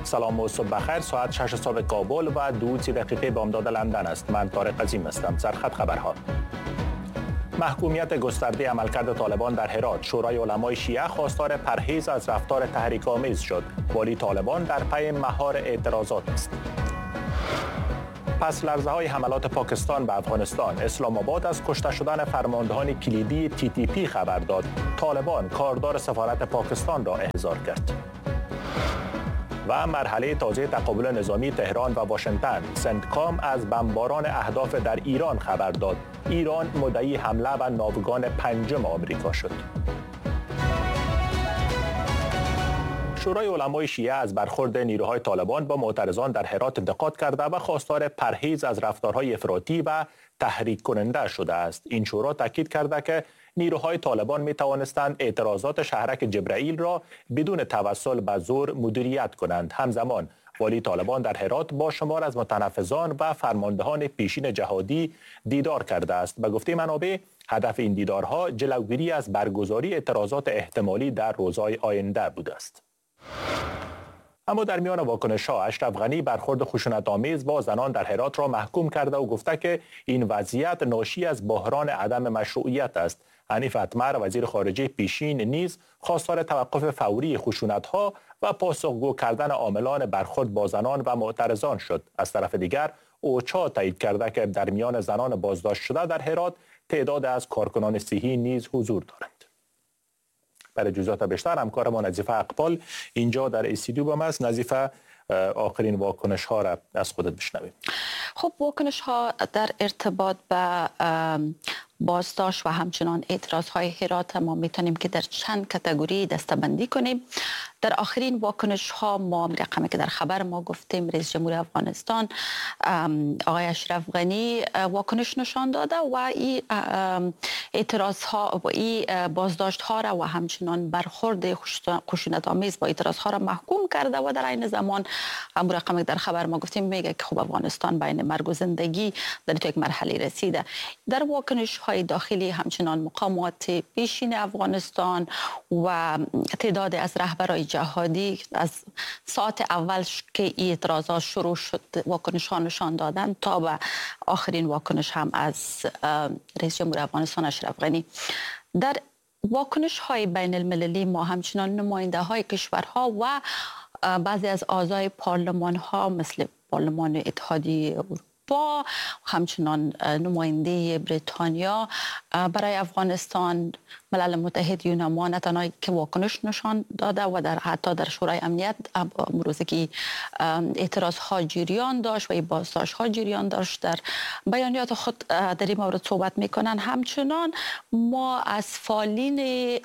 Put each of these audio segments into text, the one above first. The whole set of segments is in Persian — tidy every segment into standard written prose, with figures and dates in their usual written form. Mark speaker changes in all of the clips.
Speaker 1: سلام و صبح بخیر. ساعت 6 صبح کابل و 2 دقیقه بامداد لندن است. من طارق عظیم هستم. سرخط خبرها. محکومیت گسترده عملکرد طالبان در هرات. شورای علمای شیعه خواستار پرهیز از رفتار تحریک‌آمیز شد. والی طالبان در پی مهار اعتراضات است. پس لرزه های حملات پاکستان به افغانستان. اسلام آباد از کشته شدن فرماندهان کلیدی TTP خبر داد. طالبان کاردار سفارت پاکستان را احضار کرد. و مرحله تازه تقابل نظامی تهران و واشنگتن. سنتکام از بمباران اهداف در ایران خبر داد. ایران مدعی حمله و ناوگان پنجم آمریکا شد. شورای علمای شیعه از برخورد نیروهای طالبان با معترضان در هرات انتقاد کرده و خواستار پرهیز از رفتارهای افراطی و تحریک کننده شده است. این شورا تاکید کرده که نیروهای طالبان می توانستند اعتراضات شهرک جبرائیل را بدون توسل به زور مدیریت کنند. همزمان والی طالبان در هرات با شمار از متنفذان و فرماندهان پیشین جهادی دیدار کرده است. به گفته منابع هدف این دیدارها جلوگیری از برگزاری اعتراضات احتمالی در روزهای آینده بوده است. اما در میان واکنش‌ها اشرف غنی برخورد خشونت‌آمیز با زنان در هرات را محکوم کرده و گفته که این وضعیت ناشی از بحران عدم مشروعیت است. حنیف اتمر وزیر خارجه پیشین نیز خواستار توقف فوری خشونت‌ها و پاسخگو کردن عاملان برخورد با زنان و معترضان شد. از طرف دیگر اوچا تایید کرده که در میان زنان بازداشت شده در هرات تعداد از کارکنان صحی نیز حضور دارند. برای جزئیات بیشتر همکار ما نظیفه اقبال اینجا در استودیو با ما است. نظیفه، آخرین واکنش ها را از خودت بشنویم.
Speaker 2: خب واکنش ها در ارتباط به بازداشت و همچنان اعتراض های هرات ما میتونیم که در چند کاتگوری دسته‌بندی کنیم. در آخرین واکنش ها ما رقمی که در خبر ما گفتیم رئیس جمهور افغانستان آقای اشرف غنی واکنش نشان داده و این اعتراض ها و این بازداشت ها را و همچنان برخورد خشونت آمیز با اعتراض ها را محکوم کرده و در عین زمان هم رقمی در خبر ما گفتیم میگه که خب افغانستان بین مرگ و زندگی در یک مرحله رسیده. در واکنش های داخلی همچنان مقامات پیشین افغانستان و تعداد از رهبران جهادی از ساعت اول که این اعتراضات شروع شد واکنش ها نشان دادن تا به آخرین واکنش هم از رئیس جمهور افغانستان اشرف غنی. در واکنش های بین المللی ما همچنان نماینده های کشورها و بعضی از اعضای پارلمان ها مثل پارلمان اتحادیه اروپا همچنان نماینده بریتانیا برای افغانستان، ملل متحد یونما نه تنها که واکنش نشان داده و حتی در شورای امنیت امروزی که اعتراض ها جریان داشت و بازداشت ها جریان داشت در بیانیات خود در این مورد صحبت میکنن. همچنان ما از فعالین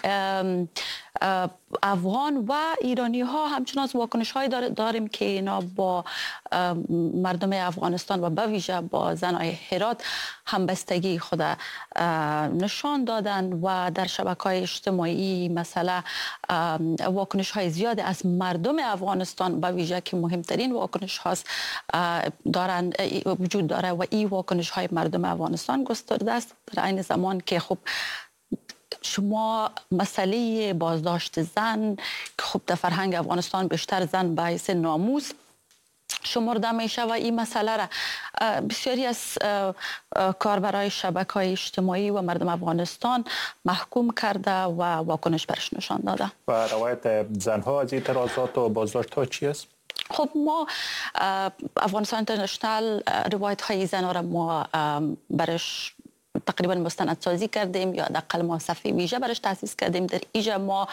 Speaker 2: افغان و ایرانی ها همچنان واکنش های داریم که اینا با مردم افغانستان و به ویژه با زنای هرات همبستگی خود نشان دادن و در شبکه‌های اجتماعی مثلا واکنش های زیاد از مردم افغانستان به ویژه که مهمترین واکنش هاست دارن وجود داره و این واکنش های مردم افغانستان گسترده است در عین زمان که خب شما مسئله بازداشت زن خب در فرهنگ افغانستان بیشتر زن به حیث ناموس شمرده میشه و این مسئله را بسیاری از کاربرای شبکه‌های اجتماعی و مردم افغانستان محکوم کرده و واکنش برش نشان داده. و
Speaker 1: روایت زنها از اعتراضات و بازداشت ها چی است؟
Speaker 2: خب ما افغانستان اینترنشنال روایت های زنها را ما برش تقریبا مستندسازی کردیم یا حداقل ما صفحه ویژه برش تاسیس کردیم. در اینجا ما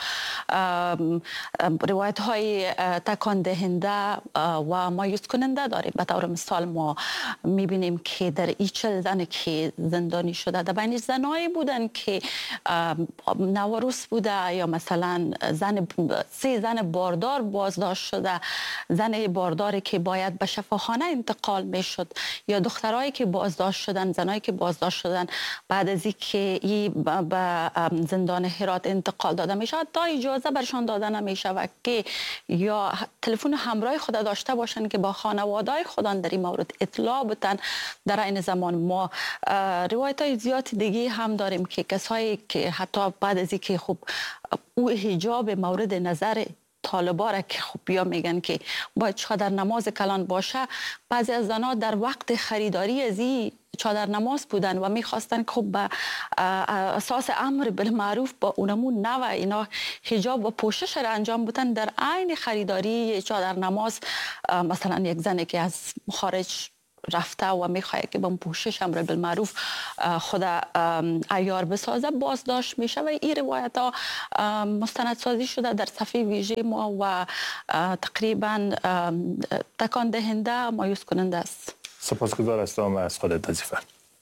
Speaker 2: روایت های تکان دهنده و مایوس کننده داریم. به طور مثال ما میبینیم که در این 40 زن که زندانی شده در بین زنایی بودن که نوروس بوده یا مثلا 3 زن باردار بازداشت شده، زن بارداری که باید به شفاخانه انتقال میشد یا دخترایی که بازداشت شدن، زنایی که بازداشت شدن بعد از اینکه به زندان هرات انتقال داده میشه تا اجازه برشان داده نمیشه و که یا تلفن همراه خود داشته باشن که با خانواده خودان در این مورد اطلاع بدن. در این زمان ما روایت های زیاد دیگه هم داریم که کسایی که حتی بعد از اینکه خب او حجاب مورد نظر طالبا را که خب بیا میگن که باید چادر نماز کلان باشه، بعضی از زنها در وقت خریداری از این چادر نماز بودن و میخواستن که خب به اساس امر بالمعروف با اونمون نه و اینا حجاب و پوشش را انجام بودن. در عین خریداری چادر نماز مثلا یک زنی که از خارج رفته و میخواد که با پوشش امر بالمعروف خود عیار بسازه بازداشت میشه و این روایت ها مستندسازی شده در صفحه ویژه ما و تقریبا تکان دهنده مایوس کننده است.
Speaker 1: سپاسگزار هستم از خودت نظیفه.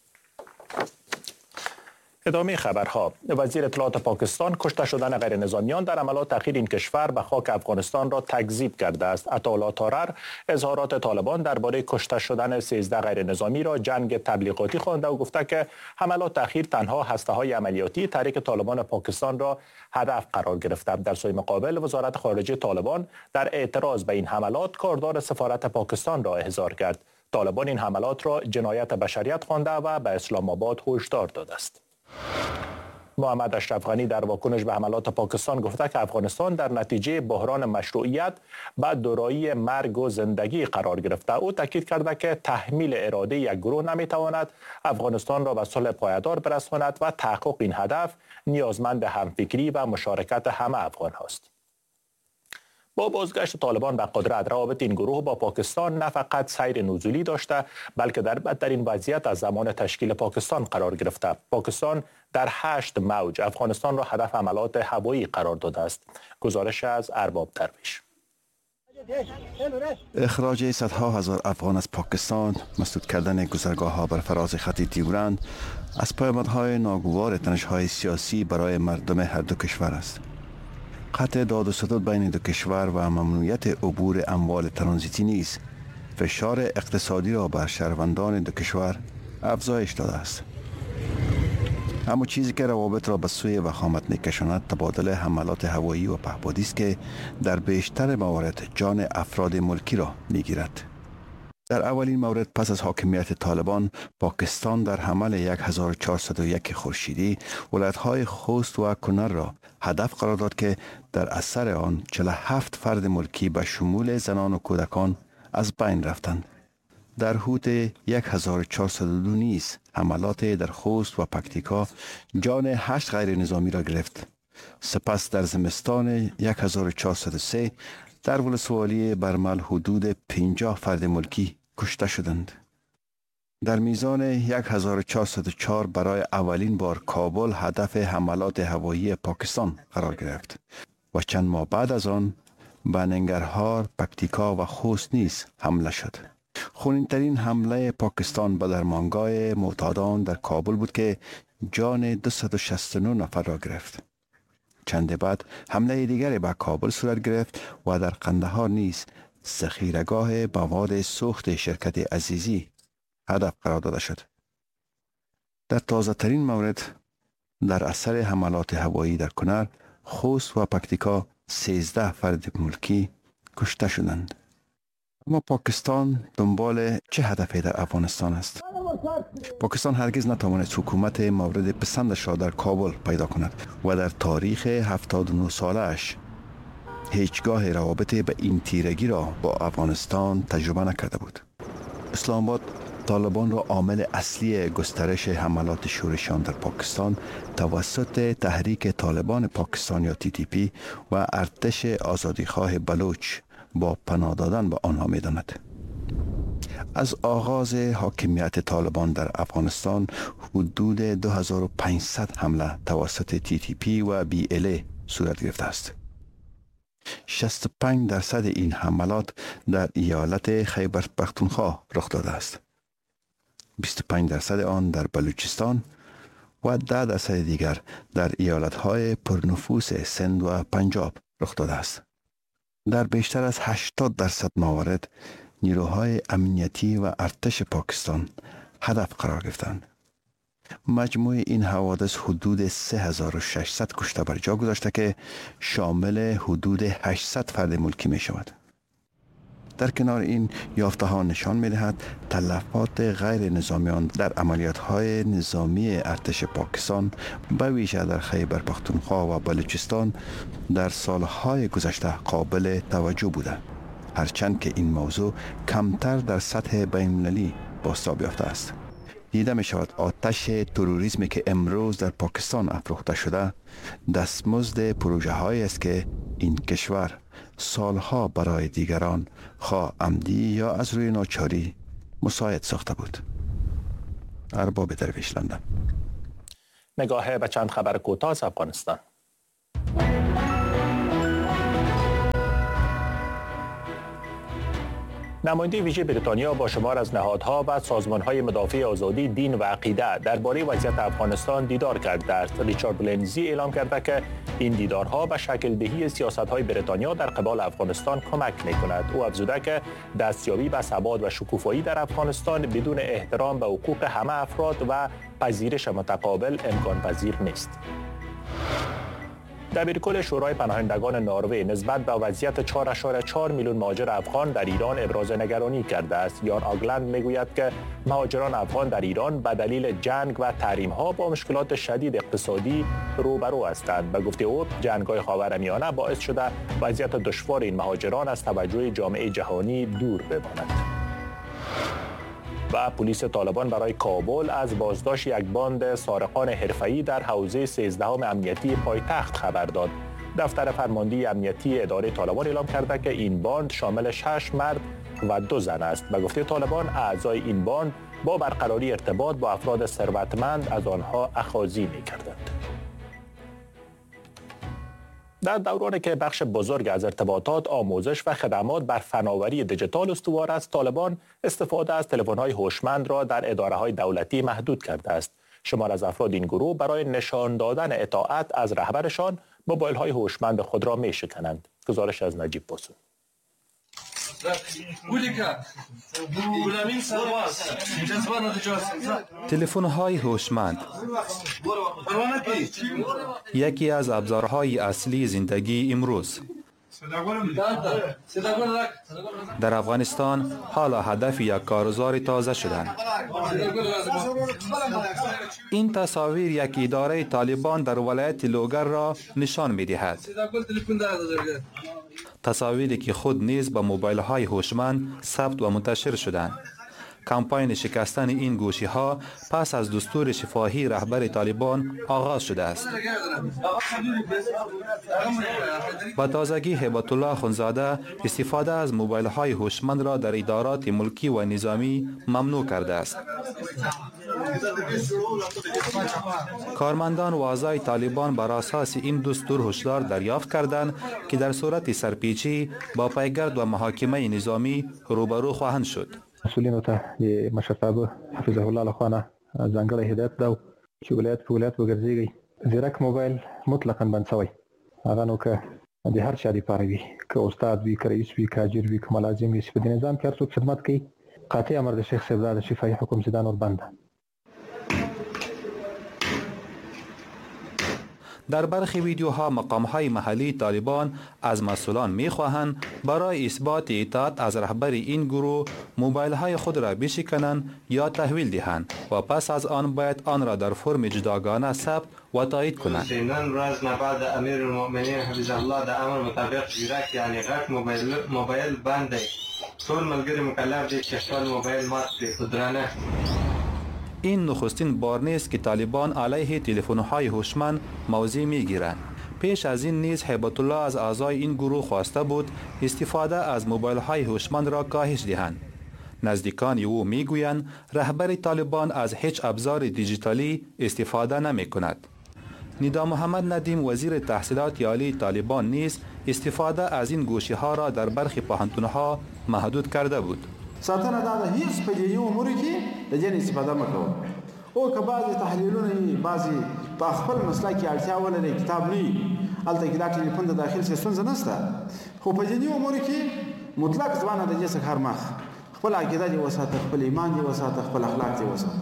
Speaker 1: ادامه خبرها. وزیر اطلاعات پاکستان کشته شدن غیر نظامیان در عملیات اخیر این کشور به خاک افغانستان را تکذیب کرده است. عطاالله طارر اظهارات طالبان درباره کشته شدن 13 غیر نظامی را جنگ تبلیغاتی خوانده و گفته که حملات اخیر تنها هسته‌های عملیاتی تحریک طالبان پاکستان را هدف قرار گرفته. در سوی مقابل وزارت خارجه طالبان در اعتراض به این حملات کاردار سفارت پاکستان را احضار کرد. طالبان این حملات را جنایت بشریت خوانده و به اسلام آباد هشدار داده است. محمد اشرف غنی در واکنش به حملات پاکستان گفته که افغانستان در نتیجه بحران مشروعیت به دورایی مرگ و زندگی قرار گرفته. او تاکید کرده که تحمیل اراده یک گروه نمیتواند افغانستان را به صلح پایدار برساند و تحقق این هدف نیازمند همفکری و مشارکت همه افغان هاست. با بازگشت طالبان به قدرت، روابط این گروه با پاکستان نه فقط سیر نزولی داشته بلکه در بدترین وضعیت از زمان تشکیل پاکستان قرار گرفته. پاکستان در 8 موج افغانستان را هدف حملات هوایی قرار داده است. گزارش از ارباب درویش.
Speaker 3: اخراج صدها هزار افغان از پاکستان، مسدود کردن گذرگاه‌ها بر فراز خط دیورند از پیامدهای ناگوار تنش‌های سیاسی برای مردم هر دو کشور است. قطع داد و ستد بین دو کشور و ممنوعیت عبور اموال ترانزیتی نیز فشار اقتصادی را بر شهروندان دو کشور افزایش داده است. اما چیزی که روابط را به سوی وخامت می‌کشاند تبادل حملات هوایی و پهپادی است که در بیشتر موارد جان افراد ملکی را می‌گیرد. در اولین مورد پس از حاکمیت طالبان، پاکستان در حمل 1401 خورشیدی ولایت‌های خوست و کنر را هدف قرار داد که در اثر آن 47 فرد ملکی به شمول زنان و کودکان از بین رفتند. در حدود 1402 نیز حملات در خوست و پکتیکا جان 8 غیر نظامی را گرفت. سپس در زمستان 1403 در ولسوالی برمل حدود 50 فرد ملکی کشته شدند. در میزان 1404 برای اولین بار کابل هدف حملات هوایی پاکستان قرار گرفت و چند ماه بعد از آن به ننگرهار، پکتیکا و خوست نیز حمله شد. خونین‌ترین حمله پاکستان به درمانگاه معتادان در کابل بود که جان 269 نفر را گرفت. چند بعد حمله دیگری به کابل صورت گرفت و در قندهار نیز ذخیره‌گاه مواد سوخت شرکت عزیزی هدف قرار داده شد. در تازه ترین مورد در اثر حملات هوایی در کنر، خوست و پکتیکا 13 فرد ملکی کشته شدند. اما پاکستان دنبال چه هدفی در افغانستان است؟ پاکستان هرگز نتوانست حکومت مورد پسندش را در کابل پیدا کند و در تاریخ 79 سالش هیچگاه روابط به این تیرگی را با افغانستان تجربه نکرده بود. اسلام آباد طالبان را عامل اصلی گسترش حملات شورشیان در پاکستان توسط تحریک طالبان پاکستان یا TTP و ارتش آزادیخواه بلوچ با پناه دادن به آنها می‌داند. از آغاز حاکمیت طالبان در افغانستان حدود 2500 حمله توسط TTP و BLA صورت گرفته است. 65% این حملات در ایالت خیبر پختونخوا رخ داده است. 25% آن در بلوچستان و 10% دیگر در ایالت‌های پرنفوس سند و پنجاب رخ داده است. در بیشتر از 80% موارد نیروهای امنیتی و ارتش پاکستان هدف قرار گرفتند. مجموع این حوادث حدود 3600 کشته بر جا گذاشته که شامل حدود 800 فرد ملکی می شود. در کنار این یافته ها نشان می دهد تلفات غیر نظامیان در عملیات های نظامی ارتش پاکستان به ویژه در خیبر پختونخوا و بلوچستان در سالهای گذشته قابل توجه بوده، هرچند که این موضوع کمتر در سطح بین‌المللی بازتاب یافته است. دیده می شود آتش تروریسمی که امروز در پاکستان افروخته شده دستمزد پروژه هایی است که این کشور سالها برای دیگران خواه عمدی یا از روی ناچاری مساعد ساخته بود. ارباب درویش، لندن.
Speaker 1: نگاه به چند خبر کوتاه از افغانستان. نماینده ویژه بریتانیا با شمار از نهادها و سازمان‌های مدافع آزادی، دین و عقیده درباره وضعیت افغانستان دیدار کرده است. ریچارد لینزی اعلام کرده که این دیدارها به شکل دهی سیاست‌های بریتانیا در قبال افغانستان کمک می‌کند. او افزوده که دستیابی به ثبات و شکوفایی در افغانستان بدون احترام به حقوق همه افراد و پذیرش متقابل امکان پذیر نیست. دبیرکل شورای پناهندگان نروژ نسبت به وضعیت 4.4 میلیون مهاجر افغان در ایران ابراز نگرانی کرده است. یان آگلند میگوید که مهاجران افغان در ایران به دلیل جنگ و تحریم‌ها با مشکلات شدید اقتصادی روبرو هستند. به گفته او، جنگ‌های خاورمیانه باعث شده وضعیت دشوار این مهاجران از توجه جامعه جهانی دور بماند. و پلیس طالبان برای کابل از بازداشت یک باند سارقان حرفه‌ای در حوزه 13 امنیتی پایتخت خبر داد. دفتر فرماندهی امنیتی اداره طالبان اعلام کرده که این باند شامل 6 مرد و 2 زن است. به گفته طالبان، اعضای این باند با برقراری ارتباط با افراد ثروتمند از آنها اخاذی می‌کردند. در دورانی که بخش بزرگ از ارتباطات، آموزش و خدمات بر فناوری دیجیتال استوار است، طالبان استفاده از تلفن‌های هوشمند را در اداره‌های دولتی محدود کرده است. شمار از افراد این گروه برای نشان دادن اطاعت از رهبرشان موبایل‌های هوشمند خود را می‌شکنند. گزارش از نجیب پاسون.
Speaker 4: تلفن‌های هوشمند یکی از ابزارهای اصلی زندگی امروز در افغانستان حالا هدف یک کارزار تازه شدند. این تصاویر یک اداره طالبان در ولایت لوگر را نشان می‌دهد. تصاویری که خود نیز با موبایل های هوشمند ثبت و منتشر شدند. کمپاین شکستن این گوشی ها پس از دستور شفاهی رهبر طالبان آغاز شده است. با تازگی هیبت الله خونزاده استفاده از موبایل های هوشمند را در ادارات ملکی و نظامی ممنوع کرده است. کارمندان و اعضای طالبان بر اساس این دستور هشدار دریافت کردند که در صورت سرپیچی با پیگرد و محاکمه نظامی روبرو خواهند شد.
Speaker 5: مسئولینو ته د مشرتابه حفظه الله لخوا ځانګړی هدایت دا چې ولایت په ولایت وګرځېږي. زیرک موبایل مطلقاً بند شوی، هغه نو که د هر چا لپاره وي، که استاد وي، که رئیس وي، که اجر وي، که ملازم وي، چې په دې نظام کې هر څوک خدمت کوي. قاطع امر د شیخ صاحب د شفاهي حکم چې دا نور بنده.
Speaker 4: در برخی ویدیوها مقام‌های محلی طالبان از مسئولان می‌خواهند برای اثبات اطاعت از رهبر این گروه موبایل‌های خود را بشکنند یا تحویل دهند و پس از آن باید آن را در فرم جداگانه ثبت و تایید کنند.
Speaker 6: امروز بعد امیر المؤمنین حفظه الله د امر مطابق زیرک یعنی غټ موبایل بند دی. ټول ملګری مکلف دي چې خپل موبایل مات کړي. قدرانه
Speaker 4: این نخستین بار نیست که طالبان علیه تلفن‌های هوشمند موضع می‌گیرند. پیش از این نیز هیبت الله از اعضای این گروه خواسته بود استفاده از موبایل‌های هوشمند را کاهش دهند. نزدیکان او می‌گویند رهبر طالبان از هیچ ابزار دیجیتالی استفاده نمی‌کند. ندا محمد ندیم وزیر تحصیلات عالی طالبان نیز استفاده از این گوشی‌ها را در برخی پوهنتون‌ها محدود کرده بود.
Speaker 7: ساتنه دا د هیڅ په یو امور کې د جن استفاده مکوه او که بعضی تحلیلونه بعضی په خپل مسلک کې اړتیا ولري کتاب نه الته کې دا ټلیفون د داخل سیستم نشته خو په جنی امور کې مطلق ځوانه د جسه هر مخ خپل عقیده دی وساته، خپل ایمان دی وساته، خپل اخلاق دی وساته.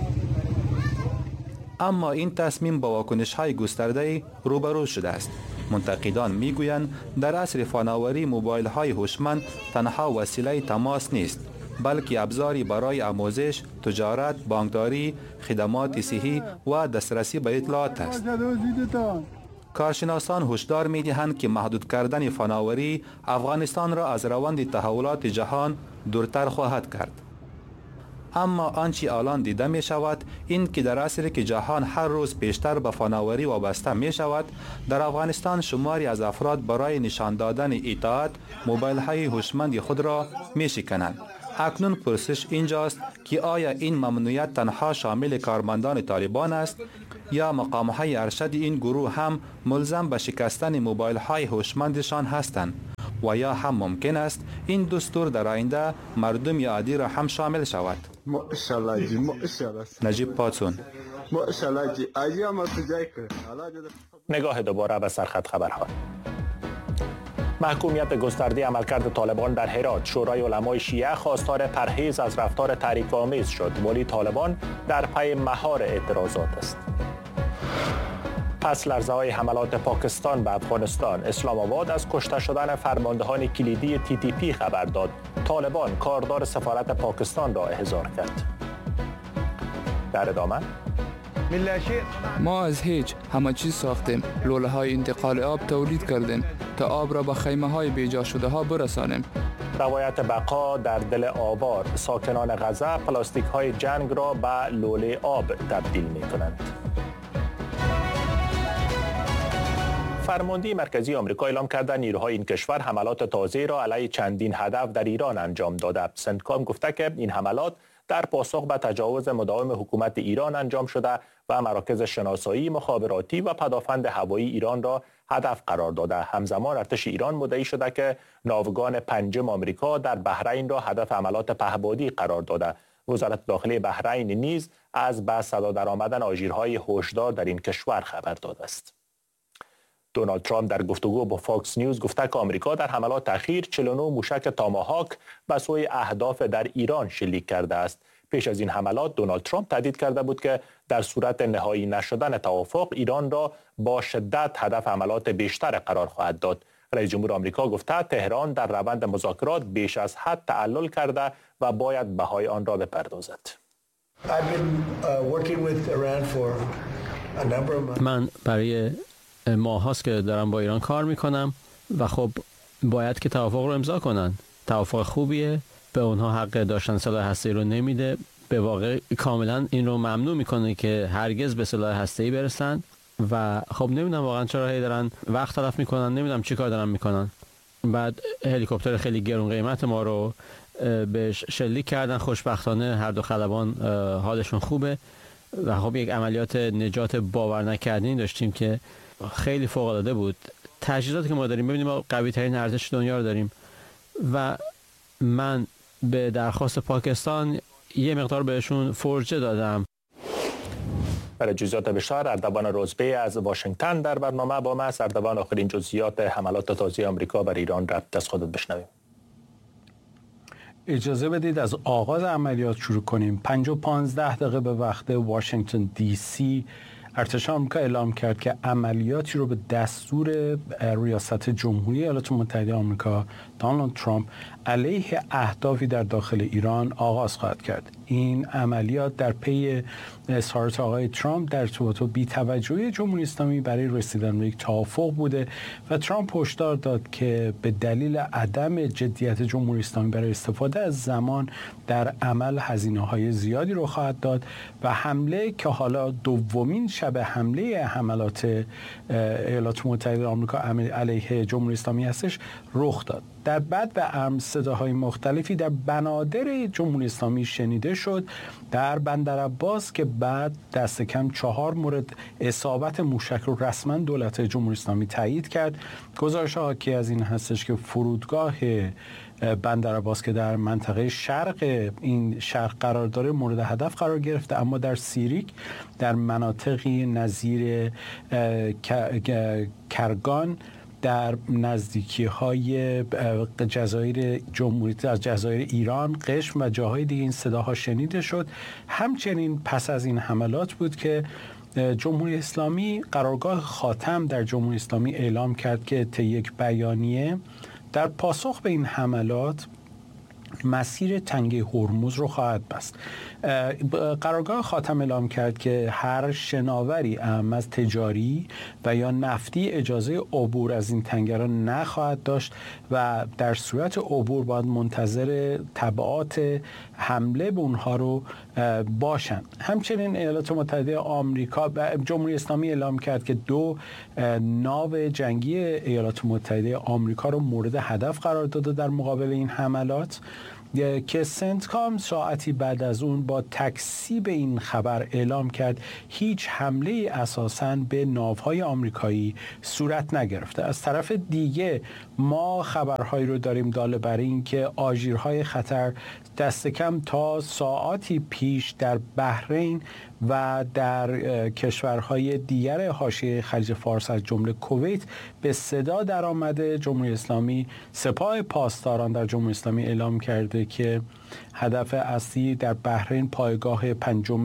Speaker 4: اما این تصمیم با واکنش‌های گسترده روبرو شده است. منتقدان میگویند در عصر فناوری موبایل های هوشمند تنها وسیله تماس نیست، بلکه ابزاری برای آموزش، تجارت، بانکداری، خدمات صحی و دسترسی به اطلاعات است. کارشناسان هشدار می‌دهند که محدود کردن فناوری افغانستان را از روند تحولات جهان دورتر خواهد کرد. اما آنچه الان دیده می شود این که در عصری که جهان هر روز بیشتر به فناوری وابسته می شود، در افغانستان شماری از افراد برای نشان دادن اطاعت موبایل های هوشمند خود را می شکنند. اکنون پرسش اینجاست که آیا این ممنوعیت تنها شامل کارمندان طالبان است یا مقام های ارشد این گروه هم ملزم به شکستن موبایل های هوشمندشان هستند و یا هم ممکن است این دستور در آینده مردم عادی را هم شامل شود؟ نجیب پاتسون.
Speaker 1: نگاه دوباره به سرخط خبرها. محکومیت گسترده عملکرد طالبان در هرات، شورای علمای شیعه خواستار پرهیز از رفتار تحریک‌آمیز شد، ولی طالبان در پی مهار اعتراضات است. پس لرزه‌های حملات پاکستان به افغانستان، اسلام آباد از کشته شدن فرماندهان کلیدی TTP خبر داد. طالبان کاردار سفارت پاکستان را احضار کرد. در ادامه
Speaker 8: ما از هیچ همه چیز ساختیم، لوله های انتقال آب تولید کردیم تا آب را به خیمه های بیجا شده ها برسانیم.
Speaker 1: روایت بقا در دل آوار، ساکنان غزه پلاستیک های جنگ را به لوله آب تبدیل می کنند. فرمانده مرکزی آمریکا اعلام کرده نیروهای این کشور حملات تازه را علیه چندین هدف در ایران انجام داده. سنتکام گفته که این حملات در پاسخ به تجاوز مداوم حکومت ایران انجام شده و مراکز شناسایی، مخابراتی و پدافند هوایی ایران را هدف قرار داده. همزمان ارتش ایران مدعی شده که ناوگان پنجم آمریکا در بحرین را هدف حملات پهپادی قرار داده. وزارت داخلی بحرین نیز از به صدا درآمدن آژیرهای هشدار در این کشور خبر داده است. دونالد ترامپ در گفتگو با فاکس نیوز گفته که آمریکا در حملات اخیر 49 موشک تاماهاک به سوی اهداف در ایران شلیک کرده است. پیش از این حملات دونالد ترامپ تهدید کرده بود که در صورت نهایی نشدن توافق ایران را با شدت هدف حملات بیشتر قرار خواهد داد. رئیس جمهور آمریکا گفته تهران در روند مذاکرات بیش از حد تعلل کرده و باید بهای آن را بپردازد.
Speaker 9: من برای ماه هاست که دارم با ایران کار میکنم و خب باید که توافق رو امضا کنن. توافق خوبیه، به اونها حق داشتن سلاح هسته‌ای رو نمیده، به واقع کاملا این رو ممنوع میکنه که هرگز به سلاح هسته‌ای برسن و خب نمیدونم واقعا چرا هی دارن وقت تلف میکنن، نمیدونم چی کار دارن میکنن. بعد هلیکوپتر خیلی گرون قیمت ما رو بهش شلیک کردن. خوشبختانه هر دو خلبان حالشون خوبه و خب یک عملیات نجات باور نکردنی داشتیم که خیلی فوق العاده بود. تجهیزاتی که ما داریم، ببینیم ما قوی ترین ارتش دنیا رو داریم و من به درخواست پاکستان یه مقدار بهشون فرجه دادم.
Speaker 1: برای جزئیات بیشتر اردوان روزبی از واشنگتن در برنامه با ما. اردوان، آخرین جزئیات حملات تازه آمریکا بر ایران را از خودت بشنویم.
Speaker 10: اجازه بدید از آغاز عملیات شروع کنیم. 5:15 به وقت واشنگتن دی سی ارتش آمریکا اعلام کرد که عملیاتی رو به دستور ریاست جمهوری ایالات متحده آمریکا دونالد ترامپ علیه اهدافی در داخل ایران آغاز خواهد کرد. این عملیات در پی اظهارات آقای ترامپ در ارتباط با بی‌توجهی جمهوری اسلامی برای رسیدن به یک توافق بوده و ترامپ هشدار داد که به دلیل عدم جدیت جمهوری اسلامی برای استفاده از زمان در عمل هزینه‌های زیادی رو خواهد داد و حمله که حالا دومین شب حمله حملات ایالات متحده آمریکا علیه جمهوری اسلامی هستش رخ داد. در بعد به ارمز صداهای مختلفی در بنادر جمهوری اسلامی شنیده شد، در بندر عباس که بعد دست کم 4 مورد اصابت موشک رو رسما دولت جمهوری اسلامی تایید کرد. گزارش حاکی از این هستش که فرودگاه بندر عباس که در منطقه شرق این شرق قرار داره مورد هدف قرار گرفته، اما در سیریک در مناطقی نظیر کرگان در نزدیکی های جزایر جمهوری از جزایر ایران، قشم و جاهای دیگه این صداها شنیده شد. همچنین پس از این حملات بود که جمهوری اسلامی، قرارگاه خاتم در جمهوری اسلامی اعلام کرد که طی یک بیانیه در پاسخ به این حملات مسیر تنگه هرمز رو خواهد بست. قرارگاه خاتم اعلام کرد که هر شناوری اهم از تجاری و یا نفتی اجازه عبور از این تنگه را نخواهد داشت و در صورت عبور باید منتظر تبعات حمله به اونها رو باشند. همچنین ایالات متحده آمریکا، جمهوری اسلامی اعلام کرد که 2 ناو جنگی ایالات متحده آمریکا رو مورد هدف قرار داده در مقابل این حملات، که سنتکام ساعتی بعد از اون با تکذیب این خبر اعلام کرد هیچ حمله اساساً به ناوهای آمریکایی صورت نگرفته. از طرف دیگه ما خبرهایی رو داریم داله بر این که آژیرهای خطر دست کم تا ساعاتی پیش در بحرین و در کشورهای دیگر حاشیه خلیج فارس از جمله کویت به صدا در آمده. جمهوری اسلامی، سپاه پاسداران در جمهوری اسلامی اعلام کرده که هدف اصلی در بحرین پایگاه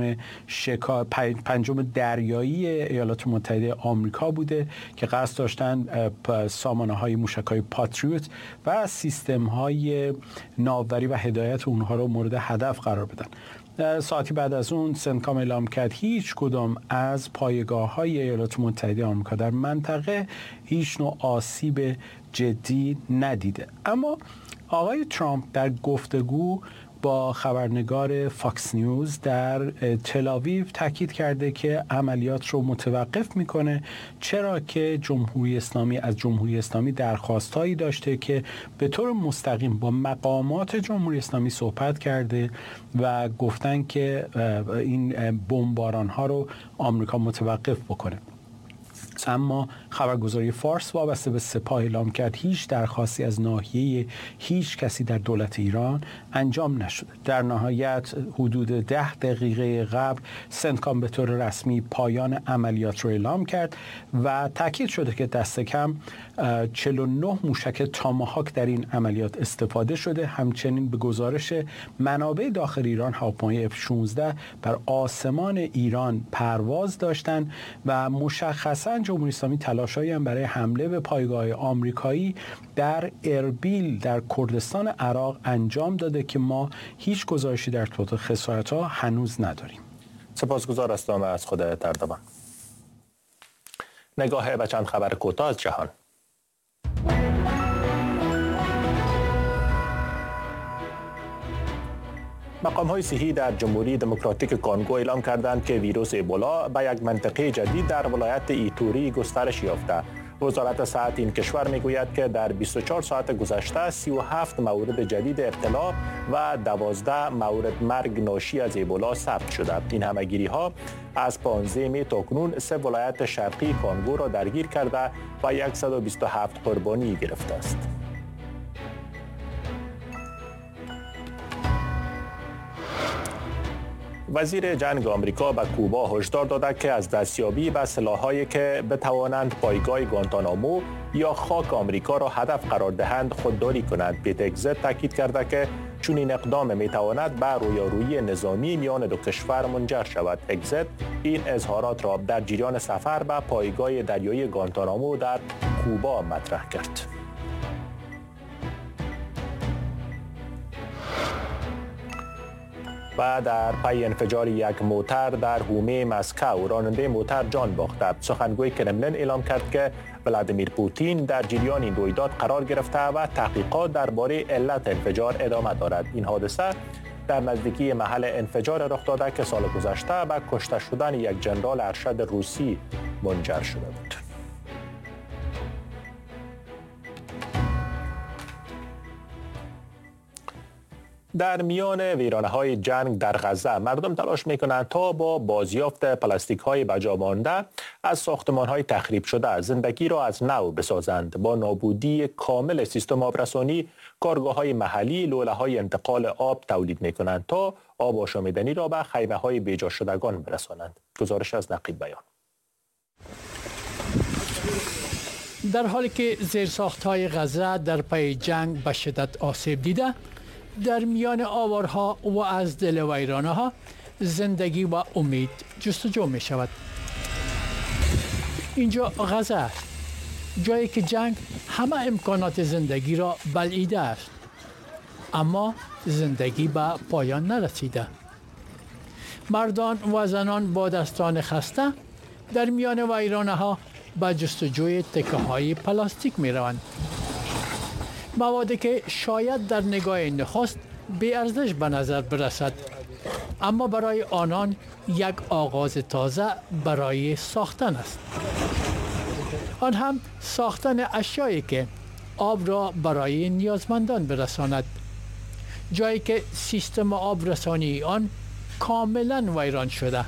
Speaker 10: پنجم دریایی ایالات متحده آمریکا بوده که قصد داشتن سامانه‌های موشک‌های پاتریوت و سیستم‌های ناوبری و هدایت اونها رو مورد هدف قرار بدن. ساعتی بعد از اون سنتکام اعلام کرد هیچ کدام از پایگاه‌های ایالات متحده آمریکا در منطقه هیچ نوع آسیب جدی ندیده. اما آقای ترامپ در گفتگو با خبرنگار فاکس نیوز در تل‌آویو تاکید کرده که عملیات رو متوقف میکنه، چرا که جمهوری اسلامی درخواستایی داشته که به طور مستقیم با مقامات جمهوری اسلامی صحبت کرده و گفتن که این بمباران ها رو آمریکا متوقف بکنه. اما خبرگزاری فارس وابسته به سپاه اعلام کرد هیچ درخواستی از ناحیه هیچ کسی در دولت ایران انجام نشده. در نهایت حدود 10 دقیقه قبل سنتکام به طور رسمی پایان عملیات رو اعلام کرد و تاکید شده که دست کم 49 موشک تاماهاک در این عملیات استفاده شده. همچنین به گزارش منابع داخل ایران هواپیمای F-16 بر آسمان ایران پرواز داشتند و مشخصاً جمهوری اسلامی تلاش‌هایی هم برای حمله به پایگاه آمریکایی در اربیل در کردستان عراق انجام داده که ما هیچ گزارشی در صورت خسارت‌ها هنوز نداریم.
Speaker 1: سپاسگزار هستم از خود تردبان. نگاه به چند خبر کوتاه از جهان. مقام‌های صحی در جمهوری دموکراتیک کانگو اعلام کردند که ویروس ایبولا به یک منطقه جدید در ولایت ایتوری گسترش یافته. وزارت صحت این کشور میگوید که در 24 ساعت گذشته 37 مورد جدید ابتلا و 12 مورد مرگ ناشی از ایبولا ثبت شده. این همه‌گیری‌ها از 15 می تا کنون 3 ولایت شرقی کانگو را درگیر کرده و 127 قربانی گرفته است. وزیر جنگ آمریکا به کوبا هشدار داده که از دستیابی به سلاح‌هایی که بتوانند پایگاه گوانتانامو یا خاک آمریکا را هدف قرار دهند خودداری کنند. پیت اگزت تاکید کرده که چون این اقدام میتواند به رویارویی نظامی میان دو کشور منجر شود. اگزت این اظهارات را در جریان سفر به پایگاه دریایی گوانتانامو در کوبا مطرح کرد. و در پی انفجار یک موتر در حومه مسکو راننده موتر جان باخته. سخنگوی کرملین اعلام کرد که ولادیمیر پوتین در جریان این رویداد قرار گرفته و تحقیقات درباره علت انفجار ادامه دارد. این حادثه در نزدیکی محل انفجار رخ داده که سال گذشته به کشته شدن یک جنرال ارشد روسی منجر شده بود. در میان ویرانه‌های جنگ در غزه مردم تلاش می‌کنند تا با بازیافت پلاستیک‌های بجا مانده از ساختمان‌های تخریب شده زندگی را از نو بسازند. با نابودی کامل سیستم آبرسانی، کارگاه‌های محلی لوله‌های انتقال آب تولید می‌کنند تا آب آشامیدنی را به خیمه‌های بیجا شدگان برسانند. گزارش از نقیب بیان.
Speaker 11: در حالی که زیرساخت‌های غزه در پی جنگ به شدت آسیب دیده، در میان آوارها و از دل ویرانه‌ها زندگی و امید جستجو می شود. اینجا غزه است، جایی که جنگ همه امکانات زندگی را بلعیده است، اما زندگی به پایان نرسیده. مردان و زنان با دستان خسته در میان ویرانه ها به جستجوی تکه های پلاستیک می روند. موادی که شاید در نگاه نخست بی ارزش به نظر برسد، اما برای آنان یک آغاز تازه برای ساختن است. آن هم ساختن اشیایی که آب را برای نیازمندان برساند، جایی که سیستم آب رسانی آن کاملا ویران شده.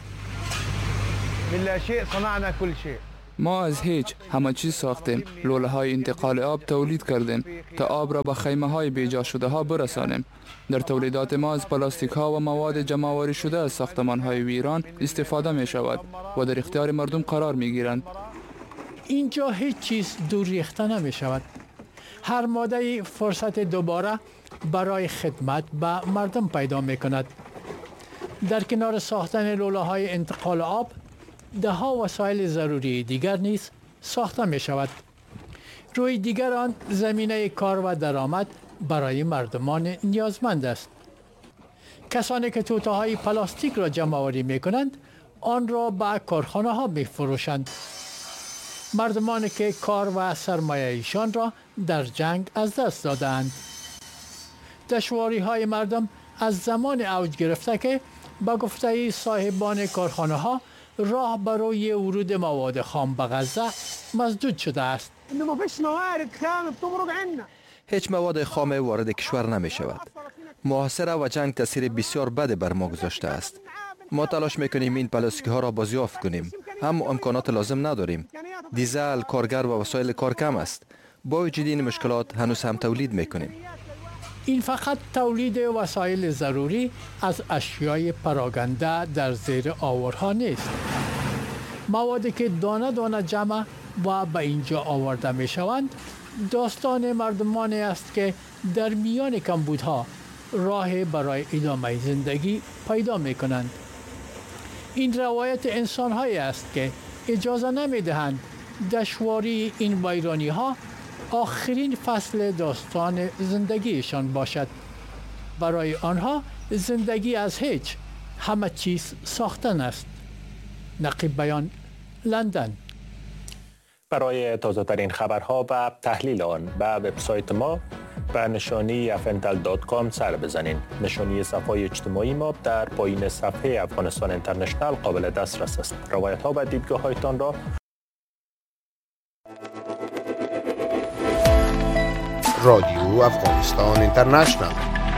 Speaker 8: ما از هیچ همه چیز ساختیم. لوله های انتقال آب تولید کردیم تا آب را به خیمه های بیجا شده ها برسانیم. در تولیدات ما از پلاستیک ها و مواد جمع‌آوری شده از ساختمان های ویران استفاده می شود و در اختیار مردم قرار می گیرند.
Speaker 11: اینجا هیچ چیز دور ریخته نمی شود. هر ماده فرصت دوباره برای خدمت به مردم پیدا می کند. در کنار ساختن لوله های انتقال آب، ده ها وسایل ضروری دیگر نیز ساخته می شود. روی دیگر آن زمینه کار و درآمد برای مردمان نیازمند است. کسانی که توته های پلاستیک را جمع آوری می کنند، آن را به کارخانه ها می فروشند. مردمانی که کار و سرمایه ایشان را در جنگ از دست دادند. دشواری های مردم از زمان اوج گرفته که با گفته صاحبان کارخانه ها راه برای ورود مواد خام به غزه مسدود شده است.
Speaker 12: هیچ مواد خام وارد کشور نمی شود. محاصره و جنگ تاثیر بسیار بد بر ما گذاشته است. ما تلاش میکنیم این پلاستیک ها را بازیافت کنیم، اما امکانات لازم نداریم. دیزل، کارگر و وسایل کار کم است. با وجود این مشکلات هنوز هم تولید میکنیم.
Speaker 11: این فقط تولید وسایل ضروری از اشیای پراکنده در زیر آورها نیست. موادی که دانه دانه جمع و به اینجا آورده می شوند داستان مردمانی است که در میان کمبودها راه برای ادامه زندگی پیدا می کنند. این روایت انسان‌هایی است که اجازه نمی دهند دشواری این ویرانی ها آخرین فصل داستان زندگیشان باشد. برای آنها زندگی از هیچ، همه چیز ساختن است. نقیب بیان، لندن.
Speaker 1: برای تازه ترین خبرها و تحلیل آن به وبسایت ما به نشانی afntel.com سر بزنین. نشانی صفحه اجتماعی ما در پایین صفحه افغانستان اینترنشنال قابل دسترس است. روایت ها و دیدگاه هایتان را
Speaker 13: رادیو افغانستان اینترنشنال.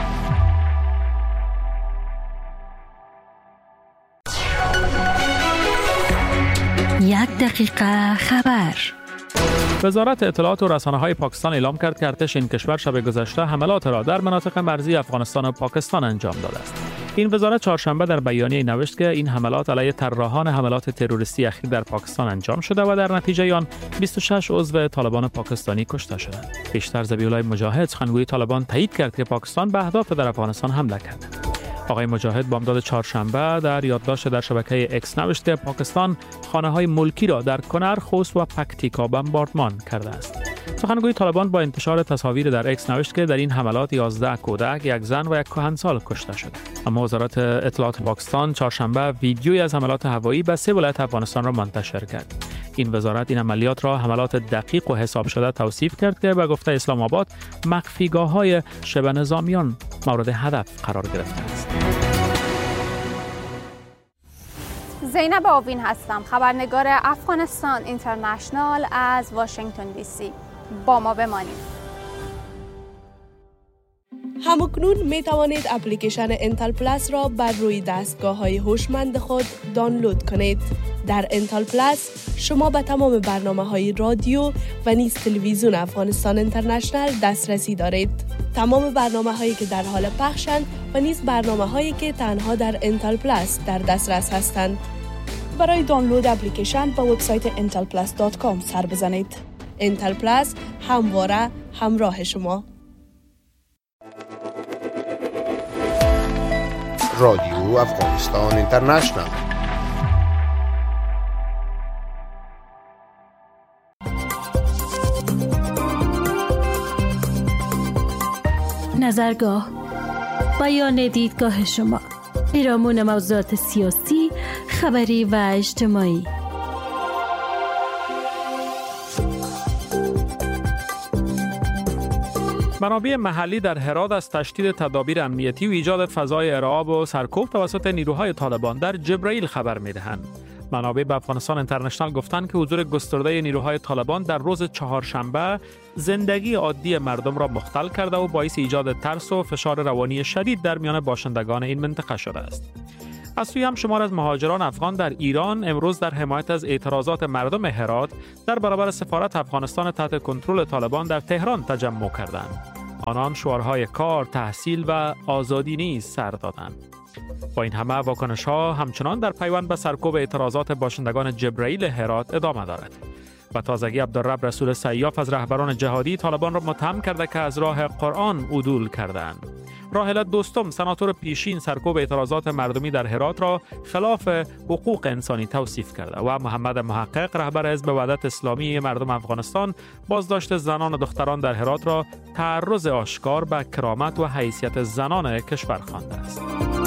Speaker 14: یک دقیقه خبر.
Speaker 15: وزارت اطلاعات و رسانه‌های پاکستان اعلام کرد که ارتش این کشور شب گذشته حملات را در مناطق مرزی افغانستان و پاکستان انجام داده است. این وزارت چهارشنبه در بیانیه نوشت که این حملات علیه طراحان حملات تروریستی اخیر در پاکستان انجام شده و در نتیجه آن 26 عضو طالبان پاکستانی کشته شدند. پیشتر ذبیح‌الله مجاهد سخنگوی طالبان تایید کرد که پاکستان به اهداف در افغانستان حمله کرده. آقای مجاهد بامداد چهارشنبه در یادداشت در شبکه اکس نوشت که پاکستان خانه‌های ملکی را در کنر، خوست و پکتیکا بمباردمان کرده است. سخنگوی طالبان با انتشار تصاویر در اکس نوشت که در این حملات 11 کودک، یک زن و یک کهنسال کشته شده. اما وزارت اطلاعات پاکستان چهارشنبه ویدیویی از حملات هوایی به 3 ولایت افغانستان را منتشر کرد. این وزارت این عملیات را حملات دقیق و حساب شده توصیف کرد که به گفته اسلام آباد مخفیگاه‌های شبه نظامیان مورد هدف قرار گرفته است.
Speaker 16: زینب آوین هستم، خبرنگار افغانستان اینترنشنال از واشنگتن دی سی. با ما بمانید.
Speaker 17: همکنون می توانید اپلیکیشن انتل پلاس را بر روی دستگاه‌های هوشمند خود دانلود کنید. در انتل پلاس شما به تمام برنامه‌های رادیو و نیز تلویزیون افغانستان اینترنشنال دسترسی دارید. تمام برنامه‌هایی که در حال پخشند و نیز برنامه‌هایی که تنها در انتل پلاس در دسترس هستند. برای دانلود اپلیکیشن به وبسایت intelplus.com سر بزنید. انتل پلاس همواره همراه شما.
Speaker 13: رادیو افغانستان اینترنشنال.
Speaker 14: نظرگاه، بیان دیدگاه شما، پیرامون موضوعات سیاسی، خبری و اجتماعی.
Speaker 15: منابع محلی در هرات از تشدید تدابیر امنیتی و ایجاد فضای ارعاب و سرکوب توسط نیروهای طالبان در جبرائیل خبر می‌دهند. منابع به افغانستان اینترنشنال گفتند که حضور گسترده نیروهای طالبان در روز چهارشنبه زندگی عادی مردم را مختل کرده و باعث ایجاد ترس و فشار روانی شدید در میان باشندگان این منطقه شده است. از سوی هم شمار از مهاجران افغان در ایران امروز در حمایت از اعتراضات مردم هرات در برابر سفارت افغانستان تحت کنترل طالبان در تهران تجمع کردند. آنان شعارهای کار، تحصیل و آزادی نیز سر دادند. با این همه واکنش‌ها همچنان در پیوند به سرکوب اعتراضات باشندگان جبرائیل هرات ادامه دارد. به تازگی عبدالرب رسول سیاف از رهبران جهادی طالبان را متهم کرده که از راه قرآن عدول کردند. راحله دوستم سناتور پیشین سرکوب اعتراضات مردمی در هرات را خلاف حقوق انسانی توصیف کرده و محمد محقق رهبر حزب وحدت اسلامی مردم افغانستان بازداشت زنان و دختران در هرات را تعرض آشکار به کرامت و حیثیت زنان کشور خوانده است.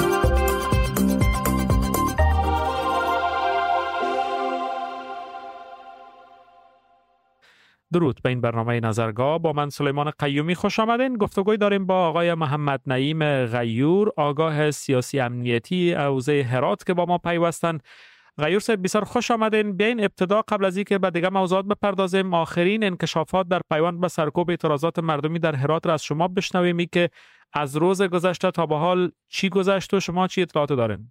Speaker 15: درود به این برنامه نظرگاه. با من سلیمان قیومی خوش آمدین. گفتگوی داریم با آقای محمد نعیم غیور، آگاه سیاسی امنیتی حوزه هرات که با ما پیوستن. غیور صاحب بسیار خوش آمدین. بیاین ابتدا قبل از اینکه به دیگه موضوعات بپردازیم آخرین انکشافات در پیوند به سرکوب اعتراضات مردمی در هرات را از شما بشنویم که از روز گذشته تا به حال چی گذشت و شما چی اطلاعات دارین؟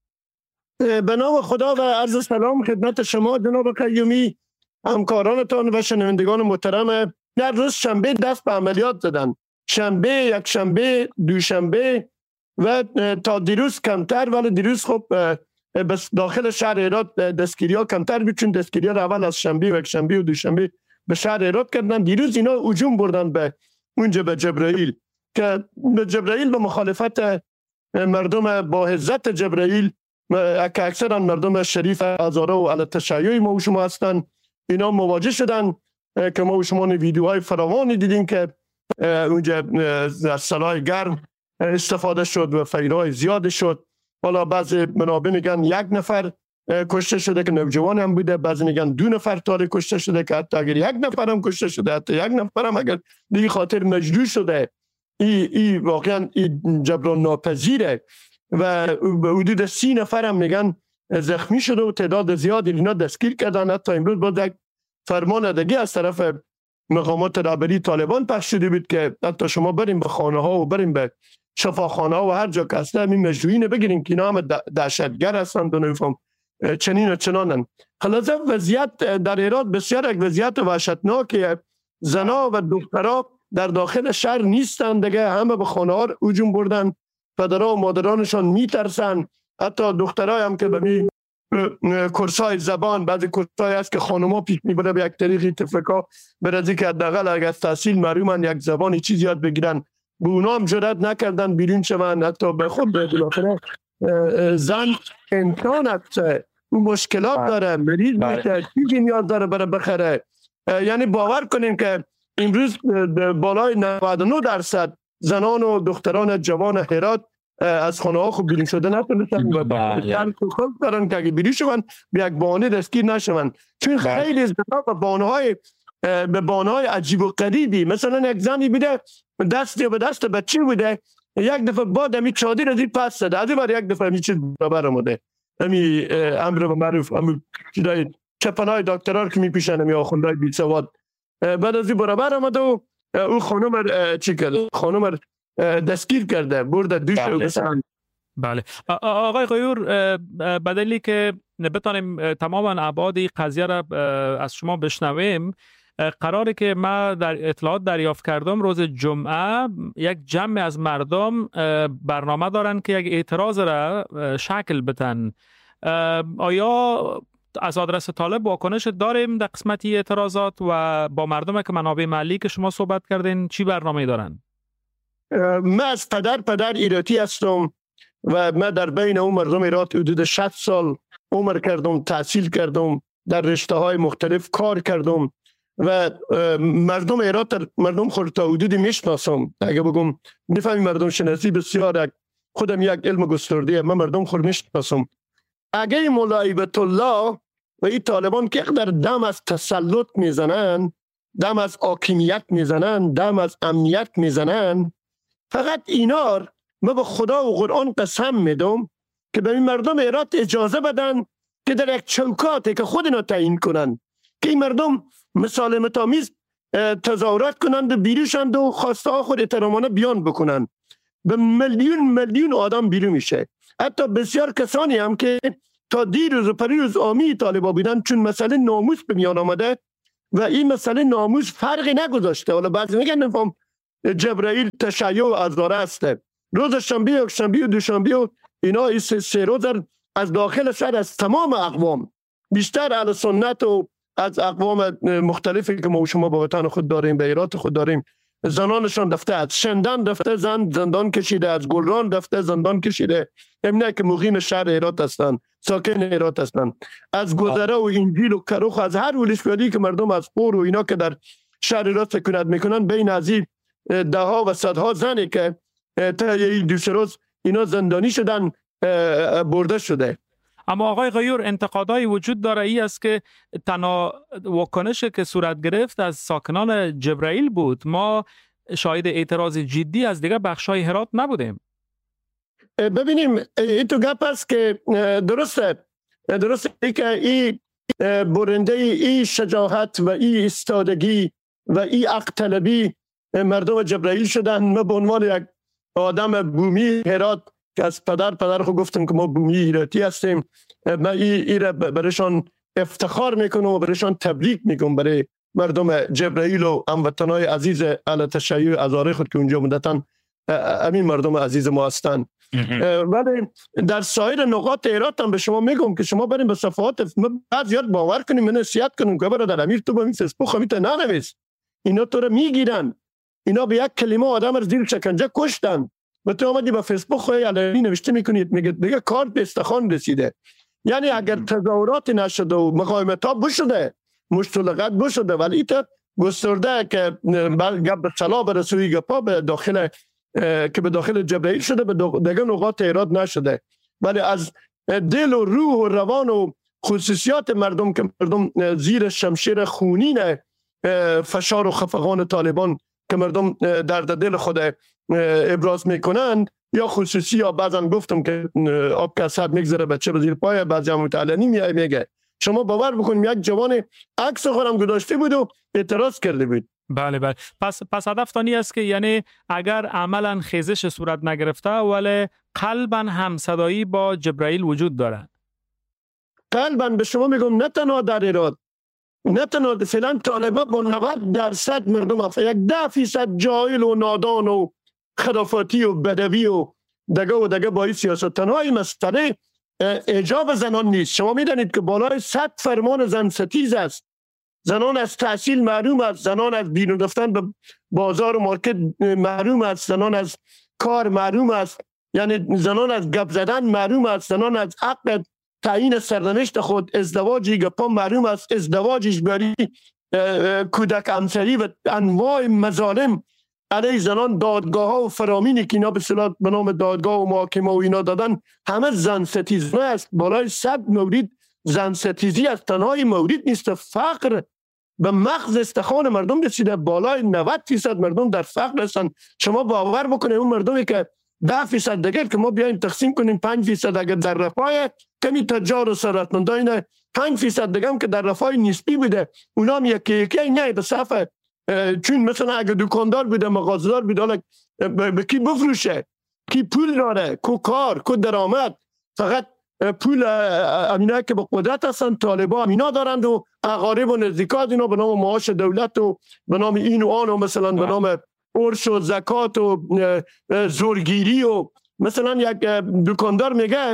Speaker 18: به نام خدا و عرض سلام خدمت شما جناب قیومی، همکارانتان و شنوندگان محترم. در روز شنبه دست به عملیات زدن. شنبه، یک شنبه، دوشنبه و تا دیروز کمتر، ولی دیروز خب بس داخل شهر هرات دستگیری ها کمتر بود، چون دستگیری ها اول از شنبه و یک شنبه و دوشنبه به شهر هرات کردن. دیروز اینا هجوم بردن به اونجا به جبرائیل که به جبرائیل به مخالفت مردم با عزت جبرائیل که اکثرا مردم شریف هزاره و علی تشیع ما و شما هستن، اینا مواجه شدن که ما و شما ویدیوهای فراوانی دیدیم که اونجا در سلاح گرم استفاده شد و فیرهای زیاد شد. حالا بعضی منابع میگن 1 نفر کشته شده که نوجوان هم بوده، بعضی میگن 2 نفر تاری کشته شده که حتی اگر 1 نفر هم کشته شده، حتی 1 نفر هم اگر دیگه خاطر مجروح شده، این واقعا جبران ناپذیره. و حدود 30 نفر هم میگن زخمی شده و تعداد زیادی اینا دستگیر کردن. حتی امروز باز یک فرماندهی از طرف مقامات رهبری طالبان پخش شده بود که حتی شما بریم به خانه ها و بریم به شفاخانه ها و هر جا که هستن این مجروحین بگیرین که اینا هم دهشتگر هستند و نمیفهم چنین و چنانن. خلاصه وضعیت در هرات بسیار یک وضعیت وحشتناکه. زنا و دخترها در داخل شهر نیستن دیگه، همه به خانه ها هجوم بردن. پدرها و مادرانشان میترسن. حتی دخترای هم که به کورسای زبان، بعضی کورسای هست که خانوما پیش میبره به یک طریقی تفرقا برازی که حداقل اگر از تحصیل محرومن یک زبانی چیز یاد بگیرن، به اونا هم جرئت نکردن بیرون شون. حتی به خود بالاخره زن امکان است اون مشکلات داره، مریض میشه، چیزی نیاز داره برای بخره. یعنی باور کنین که امروز بالای 99% زنان و دختران جوان هرات از خانه ها خوب بیرون شده نتونستن و در خوب دارن که اگه بیرون شون به یک بانه دستگیر نشون، چون خیلی زنا به بانه های عجیب و غریبی. مثلا یک زنی بوده دستی به دست بچه بوده، یک دفعه بعد همی چادر از این پس زده، از این بار یک دفعه همی چیز برابر آمده، همی امر به معروف، همی چیزای چپنهای دکترها که میپیشن، همی آخوندهای بی سواد، بعد از این برابر آمده و اون خانم چی کرده؟ خانم دستگیر کرده، برده دوش رو بسن.
Speaker 15: بله آقای غیور، بدلی که بتانیم تماما ابعاد قضیه را از شما بشنویم، قراره که ما در اطلاعات دریافت کردم روز جمعه یک جمع از مردم برنامه دارن که یک اعتراض را شکل بدن. آیا از آدرس طالب واکنش داریم در قسمتی اعتراضات و با مردم که منابع محلی که شما صحبت کردین چی برنامه دارن؟
Speaker 18: من از پدر ایراتی هستم و من در بین اون مردم ایرات حدود 60 سال عمر کردم، تحصیل کردم، در رشته های مختلف کار کردم و مردم هرات مردم خود تا حدودی میشناسم. اگه بگم نفهمی مردم شناسی بسیار خودم یک علم گسترده، من مردم خود میشناسم. اگه مولا هیبت الله و این طالبان که در دم از تسلط میزنن، دم از حاکمیت میزنن، دم از امنیت میزنن، فقط اینا من به خدا و قرآن قسم میدم که به این مردم هرات اجازه بدن که در یک چوکاتی که خود اینا تعیین کنن که این مردم مسالمت آمیز تظاهرات کنند و بیروشند و خواسته ها خود احترامانه بیان بکنن. به میلیون آدم بیرون میشه. حتی بسیار کسانی هم که تا دیروز و پریروز حامی طالبان بودن، چون مسئله ناموس به میان آمده و این مسئله ناموس فرقی نگذاشته. حالا بعضی میگن نفهم جبرائیل تشیع و عذاره هسته. روز شنبه، یکشنبه و دوشنبه و اینا این سه روز از داخل شهر از تمام اقوام، بیشتر اهل سنت و از اقوام مختلفی که ما و شما با وطن خود داریم، به ایرات خود داریم، زنانشان رفته، از شندان رفته زندان کشیده، از گلران رفته زندان کشیده، همینه که مقیم شهر هرات هستن، ساکن هرات هستن، از گذره و انجیل و کروخ، از هر ولسوالی که مردم از پور و اینا که در شهر هرات سکونت میکنن، بین از این ده ها و صدها زنی که تا دو سه روز اینا زندانی شدن برده شده.
Speaker 15: اما آقای غیور، انتقادای وجود داره ای است که تنها واکنشی که صورت گرفت از ساکنان جبرائیل بود. ما شاهد اعتراض جدی از دیگه بخشای هرات نبودیم.
Speaker 18: ببینیم این تو گپ است که درسته که این برنده این شجاعت و این استادگی و این حق طلبی مردم جبرائیل شدن. ما به عنوان یک آدم بومی هرات که از پدر خود گفتم که ما بومی هراتی هستیم، من این برایشان افتخار میکنم و برایشان تبریک میکنم، برای مردم جبرائیل و هموطنای عزیز اهل تشیع و عذاره خود که اونجا بودن. همین مردم عزیز ما هستن. ولی در سایر نقاط هرات هم به شما میگم که شما بریم به صفحات بعضیات باور کنیم، من نصیحت کنم که برادر امیر تو به این فیسبوک همیت ننویس، اینا تو رو میگیرن، اینا به یک کلمه آدم رو زیر شکنجه کشتن و تو آمدی به فیسبوک خواهی علنی نوشته میکنید، میگه دیگه کار به استخوان رسیده. یعنی اگر تظاهرات نشده و مقاومت ها بشده، مشتلقات بشده، ولی ایتا گسترده که گپ به صلاح برسوی گپا به داخل که به داخل جبرائیل شده، به دیگه نقاط ایراد نشده، ولی از دل و روح و روان و خصوصیات مردم که مردم زیر شمشیر خونین فشار و خفقان طالبان که مردم درد دل خود ابراز میکنن، یا خصوصی یا بعضا گفتم که آب که از حد میگذره بچه به زیر پای، بعضی هم متعلنی میگه. شما باور بکنیم یک جوان عکس خودم گذاشته بود و اعتراض کرده بود.
Speaker 15: بله. پس هدف تانی است که یعنی اگر عملا خیزش صورت نگرفته ولی قلبا همصدایی با جبرائیل وجود داره.
Speaker 18: قلبا به شما میگم نه تنها در ایران، نه تنها فعلا طالبان با 90% مردم افغان، یک 10% جاهل و نادان و خرافاتی و بدوی و دگه با این سیاست. تنها این مسئله اجاب زنان نیست. شما میدانید که بالای 100 فرمان زن ستیز است. زنان از تحصیل محروم است، زنان از بیرون رفتن به بازار و مارکت محروم است، زنان از کار محروم است، یعنی زنان از گپ زدن محروم است، زنان از حق تعیین سرنوشت خود، ازدواجی گپا محروم است، ازدواج اجباری، کودک همسری و انواع مظالم علیه زنان، دادگاه ها و فرامینی که اینا به اصطلاح به نام دادگاه و محاکمه و اینا دادن، همه زن ستیزی است. بالای 100 مورد زن ستیزی است. تنها این مورد نیست، فقر به مغز استخوان مردم رسیده. بالای 90% مردم در فقر هستند. شما باور بکنید اون مردمی که 10% دیگر که ما بیایم تقسیم کنیم 5% اگر در رفاه کمی تجار و ثروتمندان، 5% دیگه هم که در رفاه نسبی بوده، اونا هم یکی نه به صفه، چون مثلا اگر دکاندار بوده، مغازه‌دار بوده، حالا به کی بفروشه، کی پول داره، کو کار، کو درآمد، فقط پول امینا که به قدرت هستن طالبان اینا دارند و اقارب و نزدیکات اینا به نام معاش دولت و به نام این و آن و مثلا به نام ارث و زکات و زورگیری و مثلا یک دکاندار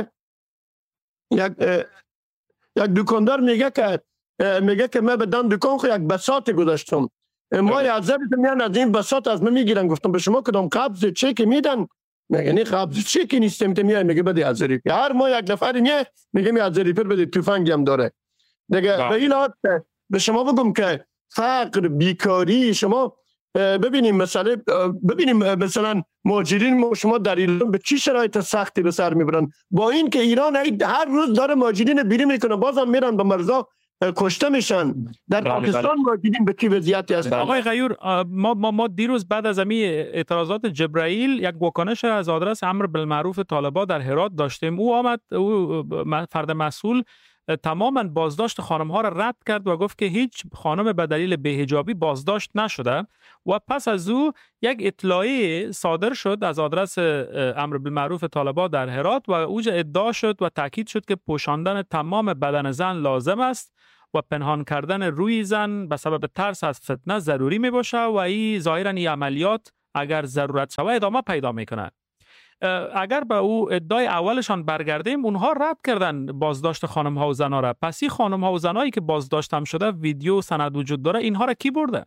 Speaker 18: میگه که من بدن دکان خو یک بساط گذاشتم، ما یازده میان از این بساط از من میگیرن. گفتم به شما کدام قبض چک میدن؟ میگه نه قبض چک نیستم. میگه بده 1000 ریال هر ماه یک نفر میگه 1000 ریال بده، تفنگی هم داره دیگه. به این حالت به شما بگم که فقر، بیکاری. شما ببینیم مثلا مهاجرین شما در ایران به چی شرایط سختی به سر میبرن، با این که ایران هر روز داره مهاجرین بیرون میکنه بازم میرن به مرزا کشته میشن. در پاکستان مهاجرین به چی وضعیتی هستن؟
Speaker 15: آقای غیور، ما دیروز بعد از همین اعتراضات جبرائیل یک واکنش از آدرس امر بالمعروف طالبان در هرات داشتیم. او فرد مسئول تماما بازداشت خانم‌ها را رد کرد و گفت که هیچ خانم به دلیل بی‌حجابی بازداشت نشده و پس از او یک اطلاعیه صادر شد از آدرس امر بالمعروف طالبان در هرات و اوج ادعا شد و تاکید شد که پوشاندن تمام بدن زن لازم است و پنهان کردن روی زن به سبب ترس از فتنه ضروری می باشه و این ظاهراً این عملیات اگر ضرورت شود ادامه پیدا میکنه. اگر به او ادعای اولشان برگردیم، اونها رد کردن بازداشت خانم ها و زنها را. پس این خانم ها و زنهایی که بازداشت هم شده ویدیو سند وجود داره، اینها را کی برده؟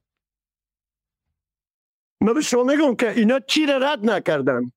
Speaker 18: من به شما میگم که اینا چی را رد نکردن.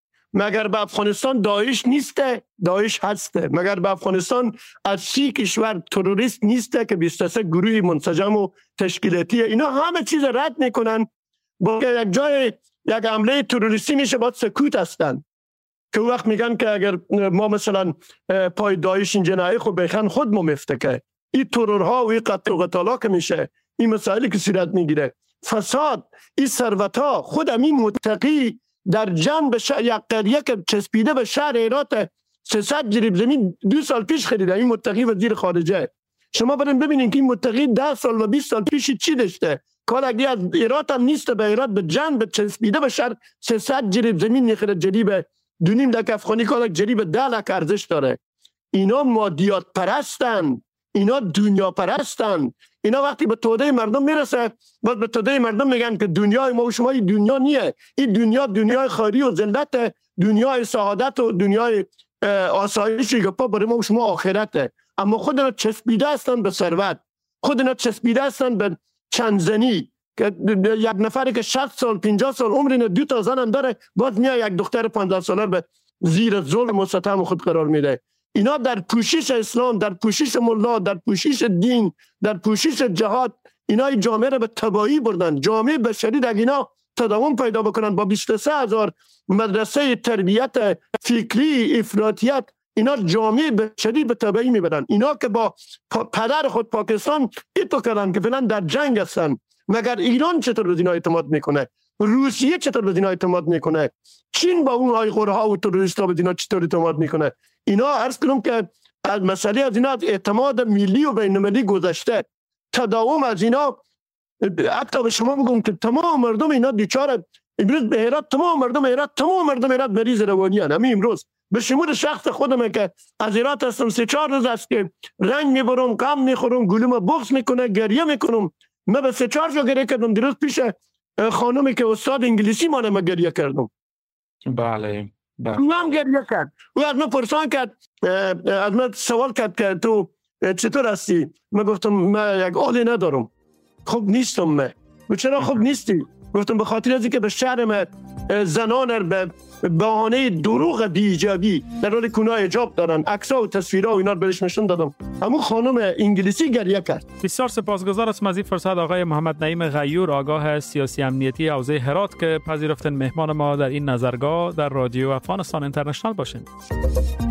Speaker 18: مگر به افغانستان داعش نیسته؟ داعش هسته. مگر به افغانستان از 30 کشور تروریست نیسته که 23 گروه منسجم و تشکیلاتی؟ اینا همه چیز رد میکنن. با یک جای یک حمله تروریستی میشه باید سکوت هستن که وقت میگن که اگر ما مثلا پای داعش این جنایه خود بخن خود ما مفتکه. این ترورها و این قتل و قتالا که میشه، این مسائلی که صورت میگیره، فساد، این ثروت‌ها، خود همین متقی در جنب یک قریه که چسبیده به شهر هرات 300 جریب زمین 2 سال پیش خریده، این متقی وزیر خارجه. شما برین ببینین که این متقی 10 سال و 20 سال پیش چی داشته. کالگی از هرات هم نیست، به هرات به جنب چسبیده به شهر 300 جریب زمین میخره، جریب 2.5 لک افغانی کالک جریب 10 لک ارزش داره. اینا مادیات پرستن، اینا دنیا پرستن. اینا وقتی به توده مردم میرسه، بعد به توده مردم میگن که دنیای ما و شما این دنیا نیه. این دنیا دنیای خیری و ذلت، دنیای سعادت و دنیای آسایشی که پا برای ما و شما آخرته. اما خود اینا چسبیده هستن به ثروت، خود اینا چسبیده هستن به چند زنی که یک نفری که 60 سال 50 سال عمر اینه 2 تا زن هم داره، باز میاد یک دختر 15 ساله به زیر ظلم و ستم خود قرار میده. اینا در پوشش اسلام، در پوشش ملا، در پوشش دین، در پوشش جهاد، اینا این جامعه را به تباهی بردن. جامعه بشری در اینا تداوم پیدا بکنن با 23,000 مدرسه تربیت فکری افراطیت، اینا جامعه بشری به تباهی میبرن. اینا که با پدر خود پاکستان ایتو کردن که فعلا در جنگ هستن. مگر ایران چطور به اینا اعتماد میکنه؟ روسیه چطور به اینا اعتماد میکنه؟ چین با اون آیغورها و تروریستا به اینا چطور اعتماد میکنه؟ اینا عرض کنم که از مسئله از اینا اعتماد ملی و بین‌المللی گذشته. تداوم از اینا، حتی به شما بگم که تمام مردم اینا بیچاره امروز به هرات، تمام مردم هرات مریض روانی هستند. همین امروز به شمول شخص خودم که از هرات هستم 3-4 روز است که رنگ میبرم، غم میخورم، گلوم بغض میکنه، گریه میکنم. من به 3-4 جا گریه کردم. دیروز پیش خانمی که استاد انگلیسی ما گریه کردم.
Speaker 15: بله.
Speaker 18: او هم گریه کرد. او از من پرسان کرد، از من سوال کرد که تو چطور هستی؟ من گفتم من یک عالی ندارم، خوب نیستم. من چرا خوب نیستی؟ گفتم به خاطر از اینکه به شهر من زنان به بهانه دروغ بی‌حجابی در حال کنای حجاب دارن، عکس‌ها و تصویرها و اینا رو بهش نشون دادم. همون خانم انگلیسی گریه کرد.
Speaker 15: بسیار سپاسگزار هستم از این فرصت آقای محمد نعیم غیور، آگاه سیاسی امنیتی حوزه هرات، که پذیرفتن مهمان ما در این نظرگاه در رادیو افغانستان اینترنشنال باشین.